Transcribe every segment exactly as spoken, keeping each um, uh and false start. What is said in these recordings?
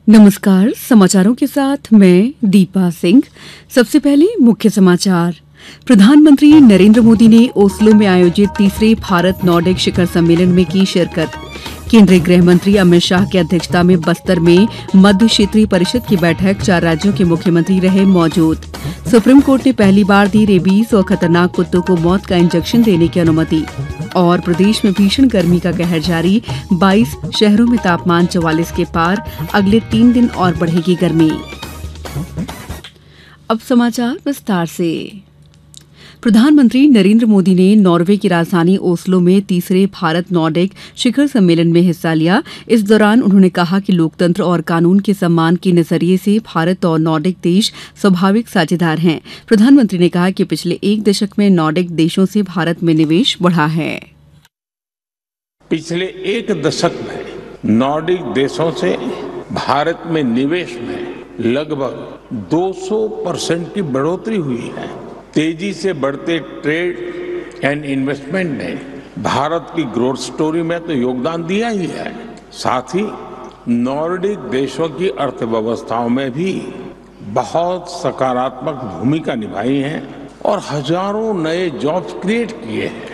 नमस्कार, समाचारों के साथ मैं दीपा सिंह। सबसे पहले मुख्य समाचार। प्रधानमंत्री नरेंद्र मोदी ने ओस्लो में आयोजित तीसरे भारत नॉर्डिक शिखर सम्मेलन में की शिरकत। केंद्रीय गृह मंत्री अमित शाह की अध्यक्षता में बस्तर में मध्य क्षेत्रीय परिषद की बैठक, चार राज्यों के मुख्यमंत्री रहे मौजूद। सुप्रीम कोर्ट ने पहली बार दी रेबीज और खतरनाक कुत्तों को मौत का इंजेक्शन देने की अनुमति। और प्रदेश में भीषण गर्मी का कहर जारी, बाईस शहरों में तापमान चौवालीस के पार, अगले तीन दिन और बढ़ेगी गर्मी। अब समाचार विस्तार से। प्रधानमंत्री नरेंद्र मोदी ने नॉर्वे की राजधानी ओस्लो में तीसरे भारत नॉर्डिक शिखर सम्मेलन में हिस्सा लिया। इस दौरान उन्होंने कहा कि लोकतंत्र और कानून के सम्मान के नजरिए से भारत और नॉर्डिक देश स्वाभाविक साझेदार हैं। प्रधानमंत्री ने कहा कि पिछले एक दशक में नॉर्डिक देशों से भारत में निवेश बढ़ा है। पिछले एक दशक में नॉर्डिक देशों से भारत में निवेश में लगभग दो सौ परसेंट की बढ़ोतरी हुई है। तेजी से बढ़ते ट्रेड एंड इन्वेस्टमेंट ने भारत की ग्रोथ स्टोरी में तो योगदान दिया ही है, साथ ही नॉर्डिक देशों की अर्थव्यवस्थाओं में भी बहुत सकारात्मक भूमिका निभाई है और हजारों नए जॉब्स क्रिएट किए हैं।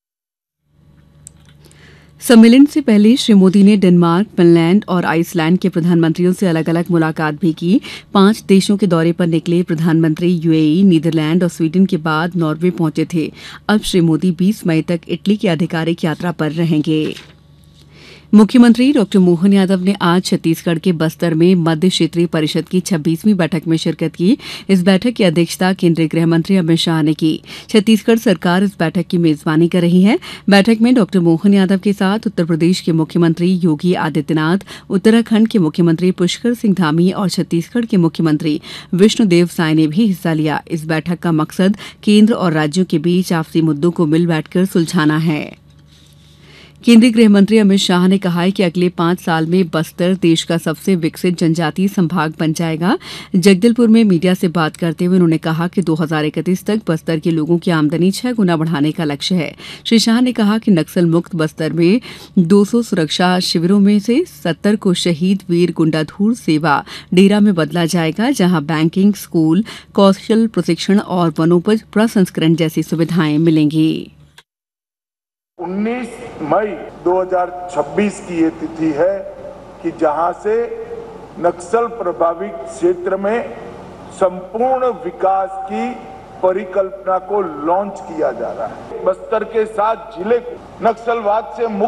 सम्मेलन से पहले श्री मोदी ने डेनमार्क, फिनलैंड और आइसलैंड के प्रधानमंत्रियों से अलग अलग मुलाकात भी की। पांच देशों के दौरे पर निकले प्रधानमंत्री यूएई, नीदरलैंड और स्वीडन के बाद नॉर्वे पहुंचे थे। अब श्री मोदी बीस मई तक इटली की आधिकारिक यात्रा पर रहेंगे। मुख्यमंत्री डॉक्टर मोहन यादव ने आज छत्तीसगढ़ के बस्तर में मध्य क्षेत्रीय परिषद की छब्बीसवीं बैठक में शिरकत की। इस बैठक की अध्यक्षता केंद्रीय गृह मंत्री अमित शाह ने की। छत्तीसगढ़ सरकार इस बैठक की मेजबानी कर रही है। बैठक में डॉक्टर मोहन यादव के साथ उत्तर प्रदेश के मुख्यमंत्री योगी आदित्यनाथ, उत्तराखंड के मुख्यमंत्री पुष्कर सिंह धामी और छत्तीसगढ़ के मुख्यमंत्री विष्णुदेव साय ने भी हिस्सा लिया। इस बैठक का मकसद केंद्र और राज्यों के बीच आपसी मुद्दों को मिल बैठकर सुलझाना है। केंद्रीय गृह मंत्री अमित शाह ने कहा है कि अगले पांच साल में बस्तर देश का सबसे विकसित जनजातीय संभाग बन जाएगा। जगदलपुर में मीडिया से बात करते हुए उन्होंने कहा कि दो हज़ार इकतीस तक बस्तर के लोगों की आमदनी छह गुना बढ़ाने का लक्ष्य है। श्री शाह ने कहा कि नक्सल मुक्त बस्तर में दो सौ सुरक्षा शिविरों में से सत्तर को शहीद वीर गुंडाधुर सेवा डेरा में बदला जाएगा, जहां बैंकिंग, स्कूल, कौशल प्रशिक्षण और वनोपज प्रसंस्करण जैसी सुविधाएं मिलेंगी। उन्नीस मई दो हज़ार छब्बीस की ये तिथि है कि जहां से नक्सल प्रभावित क्षेत्र में संपूर्ण विकास की परिकल्पना को लॉन्च किया जा रहा है। बस्तर के सात जिले को नक्सलवाद से मुक्त